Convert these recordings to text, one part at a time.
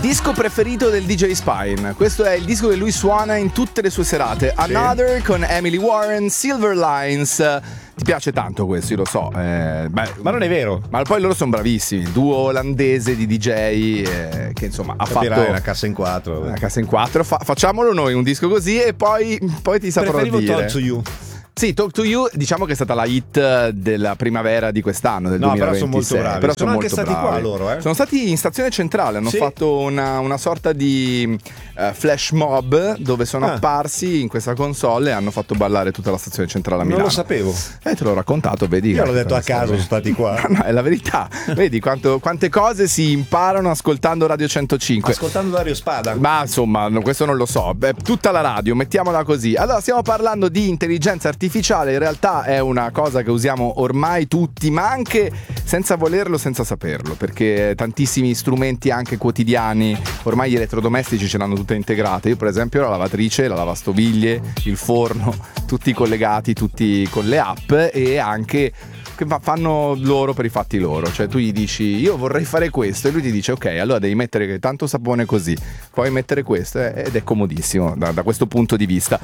disco preferito del DJ Spine. Questo è il disco che lui suona in tutte le sue serate. Sì. Another con Emily Warren, Silver Lines. Ti piace tanto questo, io lo so. Ma non è vero. Ma poi loro sono bravissimi. Il duo olandese di DJ che insomma ha fatto una cassa in quattro. Una cassa in quattro. Facciamolo noi un disco così e poi ti saprò Preferivo dire. Talk to You. Sì, Talk to You diciamo che è stata la hit della primavera di quest'anno, del 2026. Però sono molto bravi. Però sono anche molto stati bravi. qua loro, Sono stati in stazione centrale, hanno fatto una sorta di flash mob dove sono apparsi in questa console e hanno fatto ballare tutta la stazione centrale a Milano. Non lo sapevo. Te l'ho raccontato, vedi. Io l'ho detto a caso, sono stati qua. No, è la verità. Vedi quante cose si imparano ascoltando Radio 105. Ascoltando Dario Spada. Ma insomma, questo non lo so. Tutta la radio, mettiamola così. Allora, stiamo parlando di intelligenza artificiale. In realtà è una cosa che usiamo ormai tutti, ma anche senza volerlo, senza saperlo, perché tantissimi strumenti anche quotidiani, ormai gli elettrodomestici ce l'hanno tutte integrate. Io per esempio la lavatrice, la lavastoviglie, il forno, tutti collegati, tutti con le app e anche che fanno loro per i fatti loro. Cioè tu gli dici io vorrei fare questo e lui ti dice ok, allora devi mettere tanto sapone così, puoi mettere questo ed è comodissimo da questo punto di vista.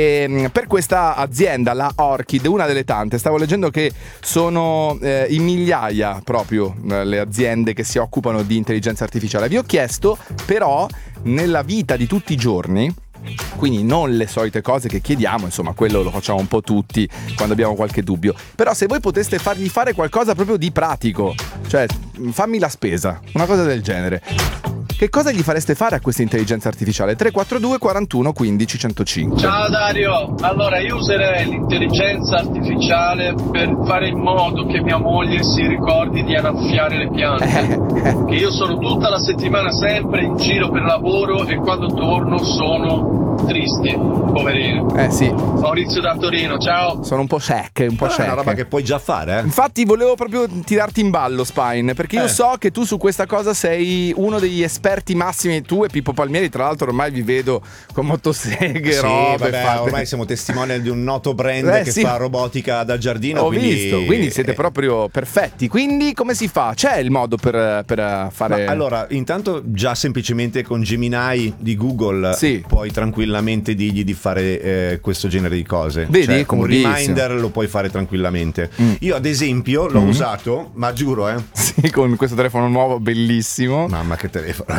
E per questa azienda, la Orchid, una delle tante, stavo leggendo che sono in migliaia proprio le aziende che si occupano di intelligenza artificiale. Vi ho chiesto però nella vita di tutti i giorni, quindi non le solite cose che chiediamo, insomma quello lo facciamo un po' tutti quando abbiamo qualche dubbio, però se voi poteste fargli fare qualcosa proprio di pratico, cioè fammi la spesa, una cosa del genere, che cosa gli fareste fare a questa intelligenza artificiale? 342 41 15 105. Ciao Dario, allora io userei l'intelligenza artificiale per fare in modo che mia moglie si ricordi di annaffiare le piante, che io sono tutta la settimana sempre in giro per lavoro e quando torno sono tristi, poverino. Sì. Maurizio da Torino, ciao. Sono un po' shack, È una roba che puoi già fare, Infatti volevo proprio tirarti in ballo, Spine, perché io so che tu su questa cosa sei uno degli esperti massimi. Tu e Pippo Palmieri, tra l'altro ormai vi vedo con motoseghe, robe vabbè, ormai siamo testimonial di un noto brand che fa robotica da giardino. Ho visto, quindi siete proprio perfetti. Quindi come si fa? C'è il modo per fare... Ma allora, intanto già semplicemente con Gemini di Google puoi tranquillamente dirgli di fare questo genere di cose. Vedi? Cioè, un reminder lo puoi fare tranquillamente. Io ad esempio l'ho usato, ma giuro Sì, con questo telefono nuovo bellissimo. Mamma che telefono.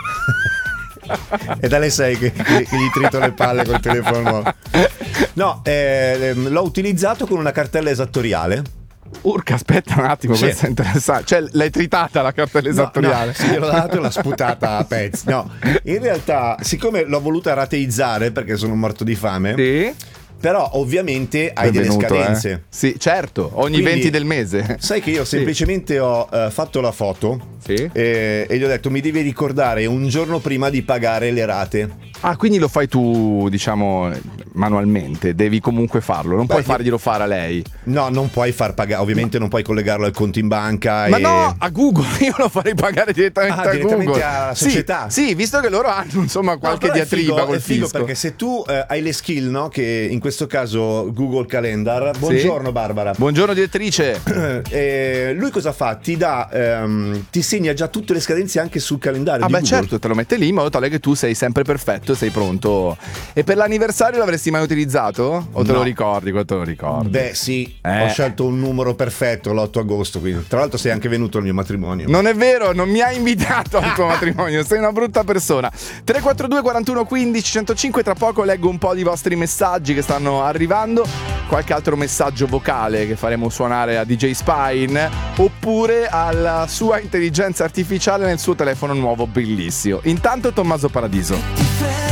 È dalle 6 che gli trito le palle col telefono nuovo. No, l'ho utilizzato con una cartella esattoriale. Urca, aspetta un attimo, questo è interessante. Cioè, l'hai tritata la cartella esattoriale? No, sì, gliel'ho dato e l'ho sputata a pezzi. No, in realtà, siccome l'ho voluta rateizzare perché sono morto di fame, però ovviamente hai delle scadenze. Sì, certo, ogni 20 del mese. Sai che io semplicemente ho fatto la foto e gli ho detto mi devi ricordare un giorno prima di pagare le rate. Ah, quindi lo fai tu, diciamo, manualmente, devi comunque farlo, non puoi farglielo fare a lei. No, non puoi far pagare, ovviamente non puoi collegarlo al conto in banca. Ma no, a Google, io lo farei pagare direttamente a direttamente Google. alla società. Sì, visto che loro hanno insomma qualche diatriba col fisco. Perché se tu hai le skill, no? Che in questo caso Google Calendar. Buongiorno Barbara. Buongiorno direttrice. Lui cosa fa? Ti dà ti segna già tutte le scadenze anche sul calendario di Google. Certo, te lo mette lì in modo tale che tu sei sempre perfetto, sei pronto. E per l'anniversario l'avresti mai utilizzato? O te lo ricordi? Quanto te lo ricordi? Beh sì, ho scelto un numero perfetto, l'8 agosto, quindi tra l'altro sei anche venuto al mio matrimonio. Non è vero, non mi hai invitato al tuo matrimonio, sei una brutta persona. 342 41 15 105, tra poco leggo un po' di vostri messaggi che stanno arrivando, qualche altro messaggio vocale che faremo suonare a DJ Spine oppure alla sua intelligenza artificiale nel suo telefono nuovo bellissimo. Intanto Tommaso Paradiso.